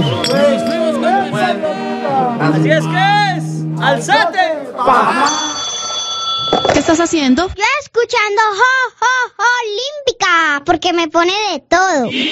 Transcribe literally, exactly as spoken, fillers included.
Así es que es. ¡Alzate! ¿Qué estás haciendo? Yo escuchando Jo, Jo, Jo, Olímpica, porque me pone de todo.